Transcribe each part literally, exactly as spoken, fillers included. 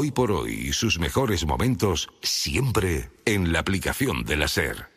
Hoy por hoy y sus mejores momentos siempre en la aplicación de la SER.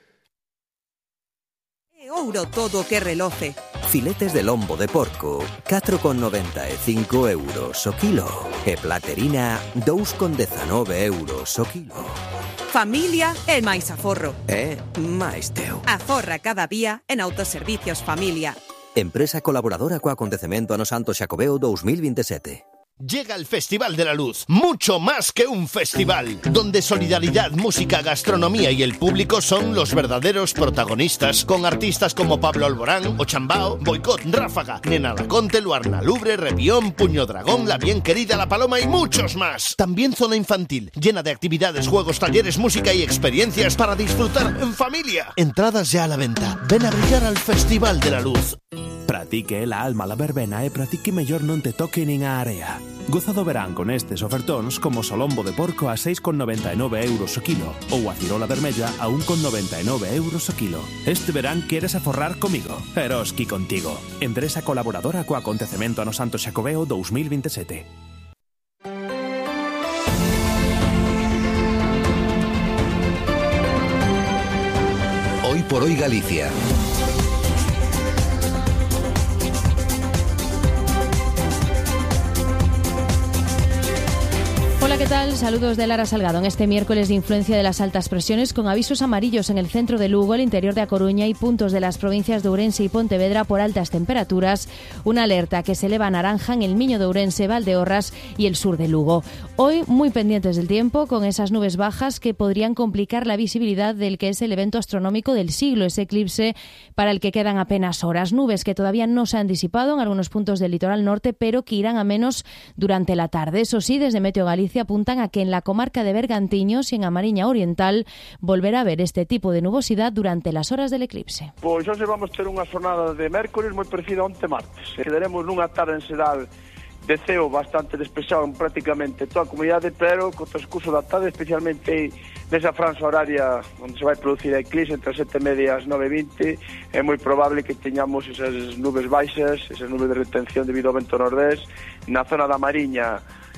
Ouro todo que reloce. Filetes de lombo de porco, catro con noventa e cinco euros o kilo. E platerina, dous con dezanove euros o kilo. Familia e máis aforro. E máis teu. Aforra cada día en Autoservicios Familia. Empresa colaboradora co acontecemento Ano Santo Xacobeo dos mil veintisiete. Llega el Festival de la Luz, mucho más que un festival, donde solidaridad, música, gastronomía y el público son los verdaderos protagonistas, con artistas como Pablo Alborán, Ochambao, Boicot, Ráfaga, Nena Laconte, Luarna Lubre, Revión, Puño Dragón, La Bien Querida, La Paloma y muchos más. También zona infantil, llena de actividades, juegos, talleres, música y experiencias para disfrutar en familia. Entradas ya a la venta. Ven a brillar al Festival de la Luz. Pratique la alma la verbena e pratique mellor non te toque nin a area. Goza do verán con estes ofertóns como solombo de porco a seis con noventa e nove euros o kilo ou a cirola vermella a un con noventa e nove euros o kilo. Este verán queres aforrar comigo. Eroski contigo. Empresa colaboradora co acontecemento Ano Santo Xacobeo dos mil veintisiete. Hoy por hoy Galicia. Hola, ¿qué tal? Saludos de Lara Salgado en este miércoles de influencia de las altas presiones con avisos amarillos en el centro de Lugo, el interior de A Coruña y puntos de las provincias de Ourense y Pontevedra por altas temperaturas. Una alerta que se eleva a naranja en el Miño de Ourense, Valdeorras y el sur de Lugo. Hoy muy pendientes del tiempo con esas nubes bajas que podrían complicar la visibilidad del que es el evento astronómico del siglo, ese eclipse para el que quedan apenas horas. Nubes que todavía no se han disipado en algunos puntos del litoral norte, pero que irán a menos durante la tarde. Eso sí, desde Meteo Galicia apuntan a que en la comarca de Bergantiños y en a Mariña Oriental volverá a haber este tipo de nubosidad durante las horas del eclipse. Pois hoxe vamos ter unha jornada de mércores moi parecida a onte martes. Quedaremos nunha tarde en xeral de ceo bastante despexado en prácticamente toda a comunidade, pero co transcurso da tarde, especialmente nesa franxa horaria onde se vai producir a eclipse entre as sete e media e as nove e vinte, é moi probable que teñamos esas nubes baixas, esas nubes de retención debido ao vento nordés na zona da Mariña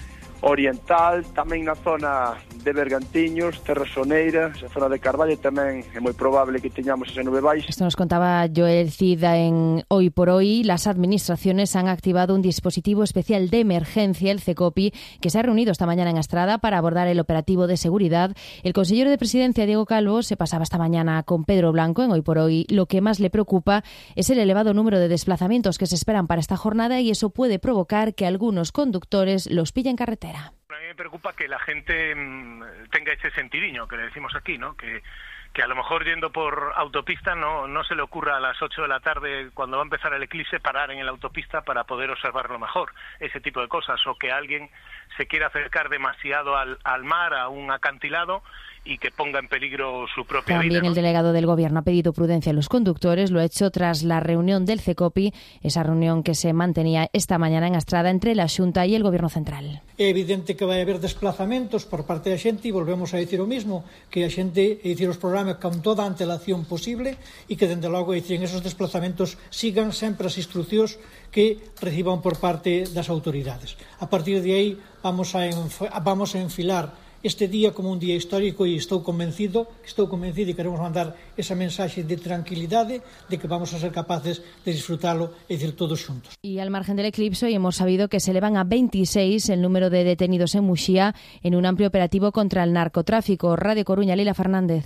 Oriental, tamén na zona de Bergantiños, Terra Soneira, esa zona de Carballo tamén é moi probable que teñamos esa nube baixa. Esto nos contaba Joel Cida en Hoy por Hoy. Las administraciones han activado un dispositivo especial de emergencia, el CECOPI, que se ha reunido esta mañana en Astrada para abordar el operativo de seguridad. El consejero de Presidencia, Diego Calvo, se pasaba esta mañana con Pedro Blanco en Hoy por Hoy. Lo que más le preocupa es el elevado número de desplazamientos que se esperan para esta jornada y eso puede provocar que algunos conductores los pillen en carretera. A mí me preocupa que la gente mmm, tenga ese sentidiño que le decimos aquí, ¿no? Que, que a lo mejor yendo por autopista no, no se le ocurra a las ocho de la tarde, cuando va a empezar el eclipse, parar en la autopista para poder observarlo mejor, ese tipo de cosas, o que alguien se quiera acercar demasiado al, al mar, a un acantilado, y que ponga en peligro su propia También vida. También el ¿no? delegado del Gobierno ha pedido prudencia a los conductores, lo ha hecho tras la reunión del CECOPI, esa reunión que se mantenía esta mañana en Astrada entre la Xunta y el Gobierno Central. É evidente que vai haber desplazamentos por parte da xente e volvemos a dicir o mismo, que a xente, é dicir, os programas con toda a antelación posible e que, dende logo, é dicir, en esos desplazamentos sigan sempre as instruccións que reciban por parte das autoridades. A partir de aí vamos a, enf- vamos a enfilar este día como un día histórico e estou convencido, estou convencido e queremos mandar esa mensaxe de tranquilidade de que vamos a ser capaces de disfrutalo, é dicir, todos xuntos. Y al margen del eclipse, hoy hemos sabido que se elevan a veintiséis el número de detenidos en Muxía en un amplio operativo contra el narcotráfico. Radio Coruña, Lila Fernández.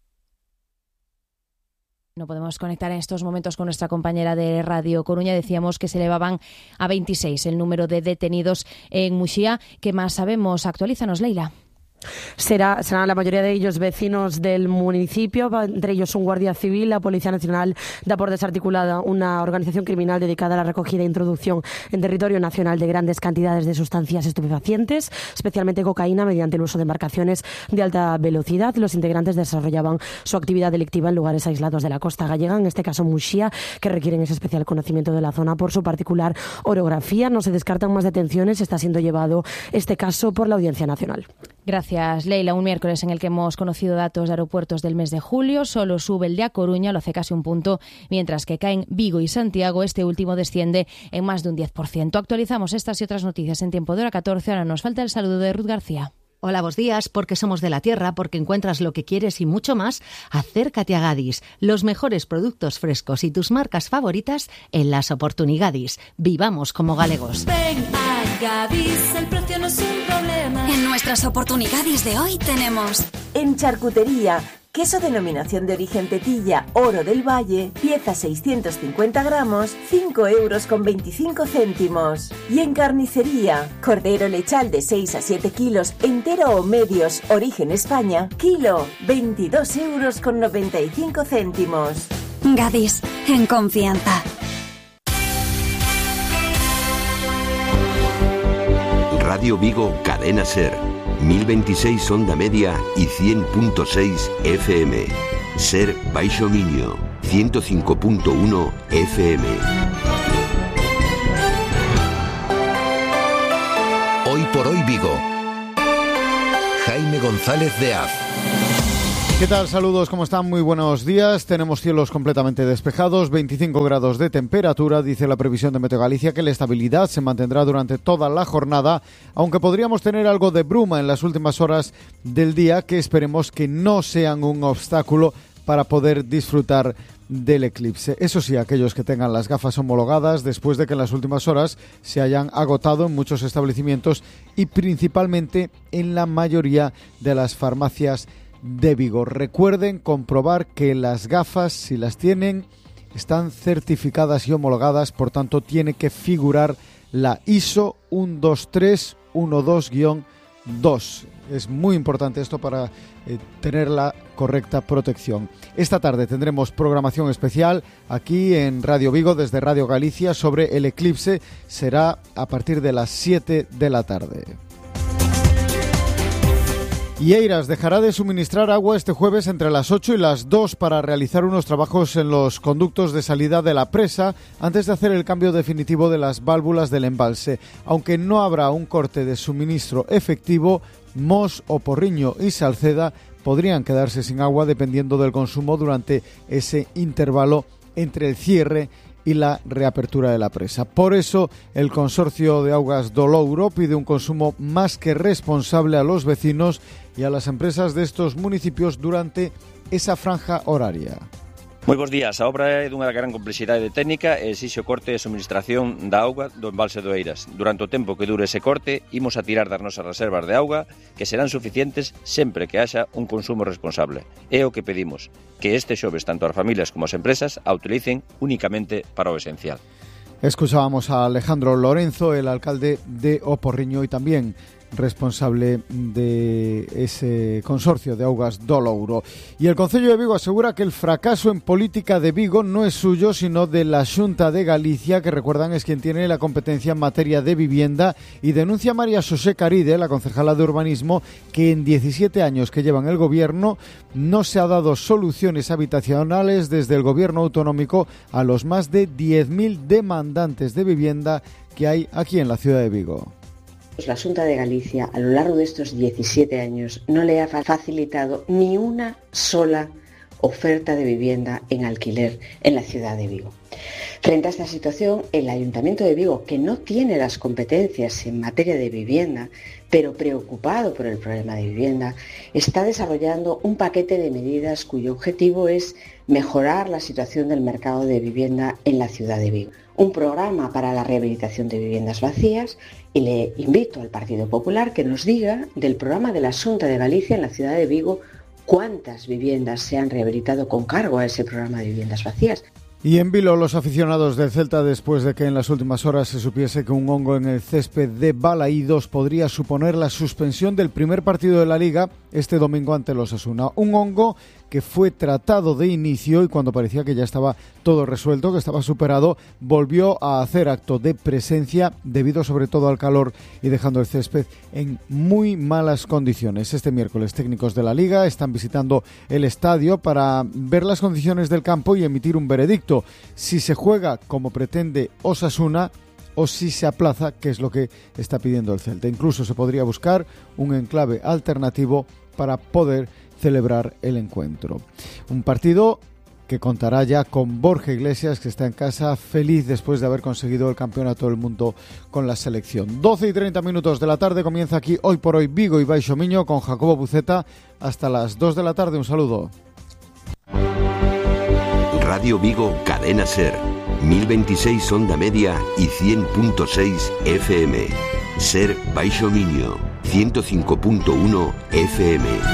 No podemos conectar en estos momentos con nuestra compañera de Radio Coruña. Decíamos que se elevaban a veintiséis el número de detenidos en Muxía. ¿Qué más sabemos? Actualízanos, Leila. Será, serán la mayoría de ellos vecinos del municipio, entre ellos un guardia civil. La Policía Nacional da por desarticulada una organización criminal dedicada a la recogida e introducción en territorio nacional de grandes cantidades de sustancias estupefacientes, especialmente cocaína, mediante el uso de embarcaciones de alta velocidad. Los integrantes desarrollaban su actividad delictiva en lugares aislados de la costa gallega, en este caso Muxía, que requieren ese especial conocimiento de la zona por su particular orografía. No se descartan más detenciones. Está siendo llevado este caso por la Audiencia Nacional. Gracias. Gracias, Leila. Un miércoles en el que hemos conocido datos de aeropuertos del mes de julio. Solo sube el de A Coruña, lo hace casi un punto, mientras que caen Vigo y Santiago. Este último desciende en más de un diez por ciento. Actualizamos estas y otras noticias en tiempo de hora catorce. Ahora nos falta el saludo de Ruth García. Hola, buenos días, porque somos de la tierra, porque encuentras lo que quieres y mucho más. Acércate a Gadis, los mejores productos frescos y tus marcas favoritas en las Oportunigadis. Vivamos como galegos. Ven a Gadis, el precio no es un problema. En nuestras Oportunigadis de hoy tenemos... En charcutería, queso denominación de origen Tetilla, Oro del Valle, pieza seiscientos cincuenta gramos, cinco euros con veinticinco céntimos. Y en carnicería, cordero lechal de seis a siete kilos, entero o medios, origen España, kilo, veintidós euros con noventa y cinco céntimos. Gadis, en confianza. Radio Vigo, Cadena Ser. mil veintiséis onda media y cien punto seis F M. Ser Baixo Miño, ciento cinco punto uno F M. Hoy por hoy Vigo. Jaime González de Az. ¿Qué tal? Saludos, ¿cómo están? Muy buenos días. Tenemos cielos completamente despejados, veinticinco grados de temperatura. Dice la previsión de Meteo Galicia que la estabilidad se mantendrá durante toda la jornada, aunque podríamos tener algo de bruma en las últimas horas del día, que esperemos que no sean un obstáculo para poder disfrutar del eclipse. Eso sí, aquellos que tengan las gafas homologadas después de que en las últimas horas se hayan agotado en muchos establecimientos y principalmente en la mayoría de las farmacias de Vigo. Recuerden comprobar que las gafas, si las tienen, están certificadas y homologadas, por tanto tiene que figurar la I S O uno dos tres uno dos guión dos. Es muy importante esto para eh, tener la correcta protección. Esta tarde tendremos programación especial aquí en Radio Vigo desde Radio Galicia sobre el eclipse. Será a partir de las siete de la tarde. Y Eiras dejará de suministrar agua este jueves entre las ocho y las dos para realizar unos trabajos en los conductos de salida de la presa antes de hacer el cambio definitivo de las válvulas del embalse. Aunque no habrá un corte de suministro efectivo, Mos, Oporriño y Salceda podrían quedarse sin agua dependiendo del consumo durante ese intervalo entre el cierre y la reapertura de la presa. Por eso, el Consorcio de Augas do Louro pide un consumo más que responsable a los vecinos y a las empresas de estos municipios durante esa franja horaria. Moi bons días. A obra é dunha gran complexidade técnica e exixe o corte de suministración da auga do embalse do Eiras. Durante o tempo que dure ese corte, imos a tirar das nosas reservas de auga, que serán suficientes sempre que haxa un consumo responsable. É o que pedimos, que este xoves tanto as familias como as empresas a utilicen únicamente para o esencial. Escuchábamos a Alejandro Lorenzo, el alcalde de Oporriño y también responsable de ese consorcio de augas do Louro. Y el Concello de Vigo asegura que el fracaso en política de Vigo no es suyo, sino de la Xunta de Galicia, que recuerdan es quien tiene la competencia en materia de vivienda, y denuncia María Xosé Caride, la concejala de urbanismo, que en diecisiete años que llevan el gobierno no se ha dado soluciones habitacionales desde el gobierno autonómico a los más de diez mil demandantes de vivienda que hay aquí en la ciudad de Vigo. La Xunta de Galicia, a lo largo de estos diecisiete años, no le ha facilitado ni una sola oferta de vivienda en alquiler en la ciudad de Vigo. Frente a esta situación, el Ayuntamiento de Vigo, que no tiene las competencias en materia de vivienda, pero preocupado por el problema de vivienda, está desarrollando un paquete de medidas cuyo objetivo es mejorar la situación del mercado de vivienda en la ciudad de Vigo. Un programa para la rehabilitación de viviendas vacías, y le invito al Partido Popular que nos diga del programa de la Xunta de Galicia en la ciudad de Vigo cuántas viviendas se han rehabilitado con cargo a ese programa de viviendas vacías. Y en Vilo, los aficionados del Celta, después de que en las últimas horas se supiese que un hongo en el césped de Balaídos podría suponer la suspensión del primer partido de la Liga este domingo ante los Osasuna. Un hongo que fue tratado de inicio y cuando parecía que ya estaba todo resuelto, que estaba superado, volvió a hacer acto de presencia debido sobre todo al calor y dejando el césped en muy malas condiciones. Este miércoles técnicos de la Liga están visitando el estadio para ver las condiciones del campo y emitir un veredicto. Si se juega como pretende Osasuna, o si se aplaza, que es lo que está pidiendo el Celta. Incluso se podría buscar un enclave alternativo para poder celebrar el encuentro. Un partido que contará ya con Borja Iglesias, que está en casa feliz después de haber conseguido el campeonato del mundo con la selección. doce y treinta minutos de la tarde comienza aquí Hoy por Hoy Vigo y Baixo Miño con Jacobo Buceta hasta las dos de la tarde. Un saludo. Radio Vigo Cadena Ser, mil veintiséis onda media y cien punto seis F M. Ser Baixo Miño, ciento cinco punto uno F M.